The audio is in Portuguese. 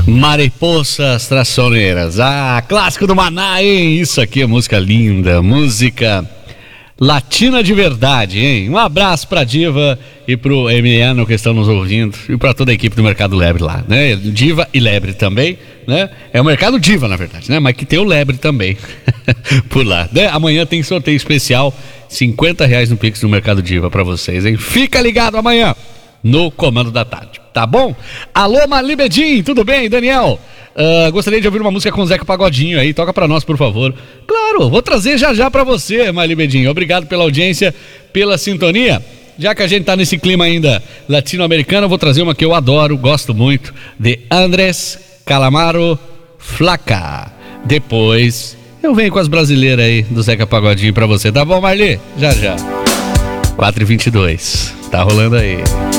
Mariposas Traiçoeiras. Ah, clássico do Maná, hein? Isso aqui é música linda, música latina de verdade, hein? Um abraço pra Diva e pro Emiliano que estão nos ouvindo e pra toda a equipe do Mercado Lebre lá, né? Diva e Lebre também, né? É o Mercado Diva, na verdade, né? Mas que tem o Lebre também por lá, né? Amanhã tem sorteio especial, R$50 no Pix do Mercado Diva pra vocês, hein? Fica ligado amanhã no Comando da Tarde, tá bom? Alô, Malibedim, tudo bem, Daniel? Gostaria de ouvir uma música com o Zeca Pagodinho aí, toca pra nós, por favor. Claro, vou trazer já pra você, Malibedim. Obrigado pela audiência, pela sintonia. Já que a gente tá nesse clima ainda latino-americano, eu vou trazer uma que eu adoro, gosto muito, de Andrés Calamaro, Flaca. Depois eu venho com as brasileiras aí do Zeca Pagodinho pra você, tá bom, Marli? Já. 4h22, tá rolando aí.